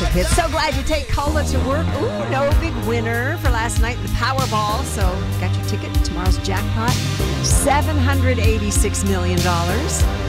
hits. So glad you take Cola to work. Ooh, no big winner for last night in the Powerball. So got your ticket. Tomorrow's jackpot, $786 million.